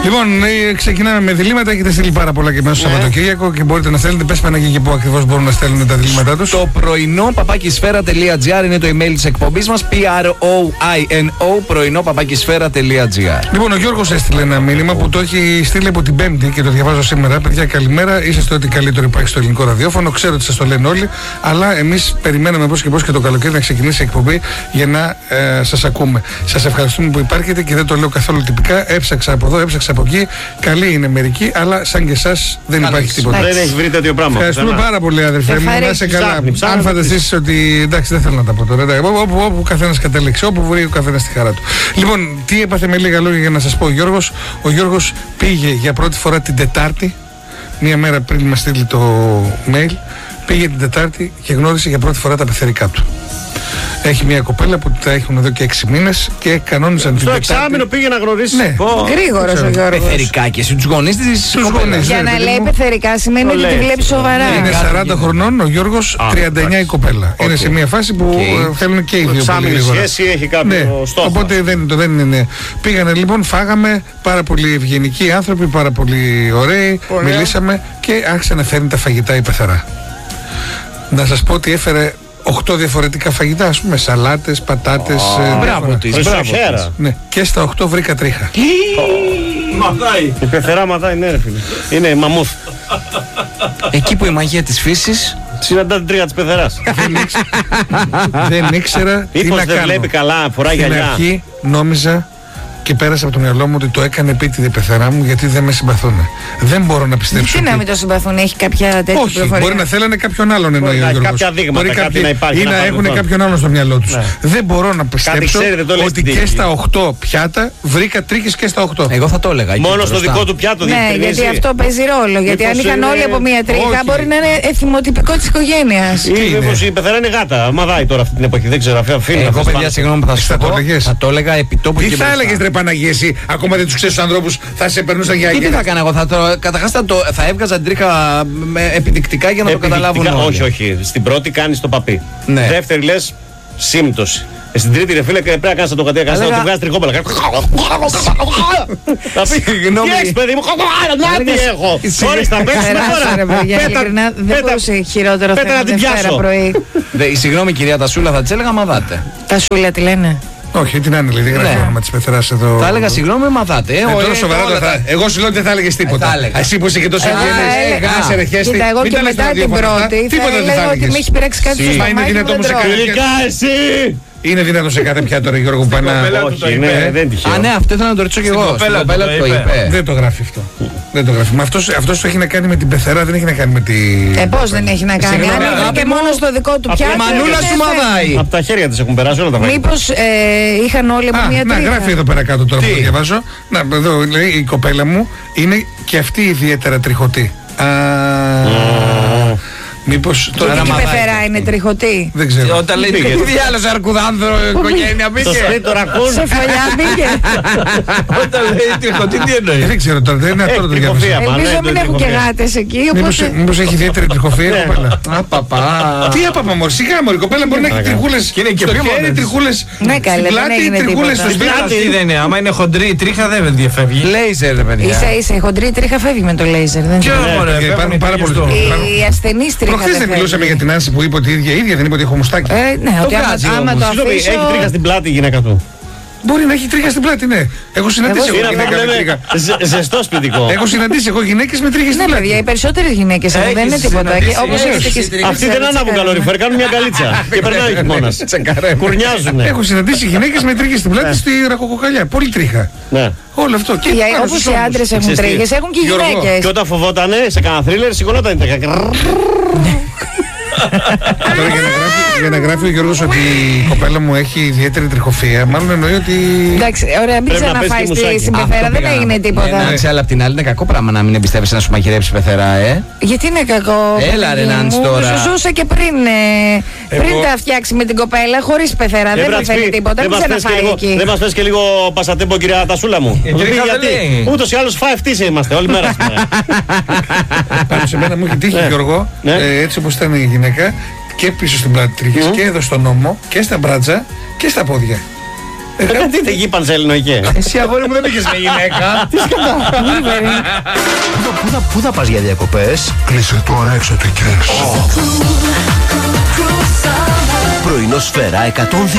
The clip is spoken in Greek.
Λοιπόν, ξεκινάμε με διλήμματα. Έχετε στείλει πάρα πολλά και μέσα στο Σαββατοκύριακο και μπορείτε να στέλνετε. Πες Παναγί και πού ακριβώς μπορούν να στέλνουν τα διλήμματά τους. Το πρωινό παπάκισφαίρα.gr είναι το email της εκπομπής μας. PROINO πρωινό@sfera.gr. Λοιπόν, ο Γιώργος έστειλε ένα μήνυμα που το έχει στείλει από την Πέμπτη και το διαβάζω σήμερα. Παιδιά, καλημέρα. Είσαστε ό,τι καλύτερο υπάρχει στο ελληνικό ραδιόφωνο. Ξέρω ότι σας το λένε όλοι, αλλά εμείς περιμέναμε πώς και πώς και το καλοκαίρι να ξεκινήσει η εκπομπή για να σας ακούμε. Σας ευχαριστούμε που υπάρχετε και δεν το λέω καθόλου τυπικά. Έψαξα από εδώ, έψαξα από εκεί. Καλοί είναι μερικοί, αλλά σαν και εσάς δεν υπάρχει τίποτα. Δεν έχει βρει τέτοιο πράγμα. Ευχαριστούμε πάρα πολύ, αδερφέ μου. Να είσαι καλά. Αν φανταστείς ότι. Εντάξει, δεν θέλω να τα πω τώρα. Όπου ο καθένας καταλήξει, όπου βρει ο καθένας τη χαρά του. Λοιπόν, τι έπαθε με λίγα λόγια για να σας πω ο Γιώργος. Ο Γιώργος πήγε για πρώτη φορά την Τετάρτη, μία μέρα πριν μας στείλει το mail. Πήγε την Τετάρτη και γνώρισε για πρώτη φορά τα πεθερικά του. Έχει μια κοπέλα που τα έχουν εδώ και 6 μήνες και κανόνισαν την Τετάρτη. Στο εξάμηνο πήγε να γνωρίσει. Ναι. Γρήγορος ο Γιώργος. Πεθερικά και εσύ τους γονείς της κοπέλας. Για να λέει πεθερικά σημαίνει ότι τη βλέπει σοβαρά. Είναι 40 χρονών ο Γιώργος, 39 η κοπέλα. Είναι σε μια φάση που θέλουν και οι δύο πολύ γρήγορα. Σχέση έχει κάποιο στόχο. Οπότε δεν είναι. Πήγανε λοιπόν, φάγαμε, πάρα πολύ ευγενικοί άνθρωποι, πάρα πολύ ωραίοι. Μιλήσαμε και άρχισε να φέρνει τα φαγητά η πεθερά. Να σας πω ότι έφερε 8 διαφορετικά φαγητά, ας πούμε, σαλάτες, πατάτες. Μπράβο της. Ναι, και στα 8 βρήκα τρίχα. Μαθάει. Η πεθερά μαθάει, ναι, ρε φίλε. Είναι μαμούθ. Εκεί που η μαγεία της φύσης συναντά την τρίχα της πεθεράς. Δεν ήξερα τι να δεν κάνω. βλέπει καλά, φοράει Στην γυαλιά. αρχή νόμιζα και πέρασε από το μυαλό μου ότι το έκανε επίτηδε η πεθερά μου γιατί δεν με συμπαθούν. Δεν μπορώ να πιστέψω. Γιατί να μην το συμπαθούν, έχει κάποια τέτοια όχι, πληροφορία. Μπορεί να θέλανε κάποιον άλλον εννοεί ο Γιώργος. Κάποια δείγματα, κάτι να υπάρχει. Ή να έχουν κάποιον άλλον στο μυαλό τους. Ναι. Δεν μπορώ να πιστέψω ότι και στα 8 πιάτα βρήκα τρίχες και στα 8. εγώ θα το έλεγα. Μόνο στο δικό του πιάτο Ναι, διευκρινίζει. γιατί αυτό παίζει ρόλο. Γιατί αν Μήπως είχαν είναι- όλοι από μία τρίχα, Όχι. μπορεί να είναι εθιμοτυπικό της οικογένειας. Ή μήπως η πεθερά είναι γάτα. Μαδάει τώρα αυτή την εποχή. Δεν ξέρω. Εγώ, παιδιά, συγγνώμη που θα σου Θα το πω, έλεγες? θα το έλεγα επί τόπου Τι και θα μπροστά. έλεγες ρε Παναγία εσύ, ακόμα δεν τους ξέρεις τους ανθρώπους, θα σε περνούσαν για Τι αγγέλια. θα έκανα εγώ, καταρχάς θα έβγαζα την τρίχα επιδεικτικά για να το καταλάβουν όλοι. Όχι, όχι. Στην πρώτη κάνει το παπί. Ναι. Δεύτερη λε σύμπτωση. Στην τρίτη ρε φίλε πρέπει να κάνει το κατία. Κάνει να Έλεγα- τη βγάζει τριχόπαλα. Θα πει Συγγνώμη. τι έχεις παιδί μου. Να τι έχω. Μπορείς να παίξεις Περάσα, ρε τώρα. παιδιά, ειλικρινά δεν μπορούσε χειρότερο πέτα θέμα να την Δευτέρα πιάσω. πρωί. Συγγνώμη κυρία Τασούλα, θα της έλεγα μαδάτε. Τα σούλα τι λένε. Όχι, τι να είναι, δεν γράφει Ναι. το όνομα της πεθεράς εδώ. Θα έλεγα συγγνώμη, μαδάτε. Τώρα σοβαρά εγώ σου λέω ότι δεν θα έλεγες τίποτα. θα έλεγα. Εσύ που είσαι και τόσο έλεγα. Άσε ρε χέστη. Κοίτα, εγώ Μην και τα λες μετά στα την ραδιόφωνα αυτά. πρώτη θα Τίποτα δεν θα έλεγα ότι έλεγες. με έχει πειράξει κάτι στο Μα είναι στομάχι δυνατό μου, όμως δεν σε τρώω. Τελικά εσύ. Είναι δυνατό σε κάθε πιάτο ρε Γιώργο που πάει να. Όχι, δεν τυχαίο. Α, ναι, αυτό ήθελα να το ρωτήσω και εγώ. Στην κοπέλα το είπε. Δεν το γράφει αυτό. Δεν το γράφει. Μα αυτός το έχει να κάνει με την πεθερά, δεν έχει να κάνει με τη. Πώς δεν έχει να κάνει. Συγγνώμη, Αν αγάπη και μου, μόνο στο δικό του πιάτο. Η μανούλα σου μαδάει. Από τα χέρια της έχουν περάσει όλα τα πράγματα. Μήπως είχαν όλοι από μία Να τρίχα. γράφει εδώ πέρα κάτω τώρα Τι? που το διαβάζω. Να, εδώ λέει η κοπέλα μου είναι και αυτή ιδιαίτερα τριχωτή. Μήπως Και τώρα. η μαδάει. πεθερά είναι τριχωτή. Δεν ξέρω. Όταν λέει τι διάλογο αρκουδάνδρο οικογένεια Το μπήκε. σπίτι το ρακούν. Σε φωλιά μπήκε. Όταν λέει τριχωτή, τι εννοεί. Δεν ξέρω τώρα, δεν είναι αυτό το τριχοφία. διάβασα. Μα, Ελπίζω ναι, μην το έχουν και τριχοφία. γάτες εκεί. Οπότε Μήπως έχει ιδιαίτερη τριχοφία η κοπέλα. Α, παπά. Τι άπαπα μωρή, σιγά μωρή, η κοπέλα μπορεί να έχει τριχούλες Και είναι και στο πιο χέρι, μόνες. τριχούλες Ναι, καλέ, στην δεν πλάτη, έγινε τριχούλες τίποτα. στο σπίτι. Τι δεν είναι, άμα είναι χοντρή η τρίχα δεν διαφεύγει. Λέιζερ, ρε παιδιά. ίσα η χοντρή τρίχα φεύγει με το λέιζερ. Δεν Ποιο είναι. μωρέ, και υπάρχουν πάρα πολλοί. Η ασθενής τρίχα Προχθές δεν φεύγει. μιλούσαμε για την Άνση που είπε ότι ίδια δεν είπε ότι έχω μουστάκι. Ναι, ότι βγάζει άμα όμως. το Συγγνώμη, αφήσω. έχει τρίχα στην πλάτη η γυναίκα του. Μπορεί να έχει τρίχα στην πλάτη, ναι. Έχω συναντήσει Εγώ εγώ Είναι αυτό γυναίκα που με λέμε τρίχα. ζεστό σπιτικό. Έχω συναντήσει εγώ γυναίκες με τρίχες Ναι, στην παιδιά, οι πλάτη. περισσότερες γυναίκες έχουν, δεν είναι Έχεις τίποτα. συναντήσει, Όπως έχεις έχετε και τρίχες. Αυτοί δεν ανάβουν καλοριφέρ, κάνουν μια καλίτσα. Και περνάει ο χειμώνας. Κουρνιάζουνε. Έχω συναντήσει γυναίκες με τρίχες στην πλάτη στη ραχοκοκαλιά. Πολύ τρίχα. Ναι. Όλο αυτό. Και πάνω Όπως στους οι ώμους. άντρες έχουν Ξέρεις τι, τρίχες, έχουν και οι Γιώργο, γυναίκες. Και όταν φοβότανε σε κανένα θρίλερ, σηκωνόταν η τρίχα. Τώρα για να γράφει ο Γιώργος ότι η κοπέλα μου έχει ιδιαίτερη τριχοφία, μάλλον εννοεί ότι. Εντάξει, ωραία, μην Πρέπει να ξαναφάει πες και στη μουσάκι. συμπεθέρα, δεν έγινε τίποτα. Εντάξει, αλλά απ' την άλλη είναι κακό πράγμα να μην εμπιστεύεσαι να σου μαγειρέψει πεθερά, Γιατί είναι κακό. Έλα, ρε, παιδί Νάνση, μου. τώρα. Σου ζούσα και πριν τα φτιάξει με την κοπέλα, χωρίς πεθερά. Δεν με φέρει τίποτα. Μην ξαναφάει εκεί. Δεν μας πες και λίγο πασατέμπο, κυρία Τασούλα μου. τρίχα δεν λέει. Ούτως ή άλλως 5T είμαστε όλη μέρα σήμερα. Πάνω σε μένα μου έχει τύχει, Γιώργο, Ναι. έτσι όπως ήταν η γυναίκα, και πίσω στην πλάτη τρίχες και εδώ στον ώμο και στα μπράτζα και στα πόδια. Τι γη Πανσέλινο είχε. Εσύ αγόρι μου δεν πήγες με γυναίκα. Τι σκατά. Πού θα πας για διακοπές? Κλείσε τώρα εξωτικές. Πρωινό Σφαίρα 102.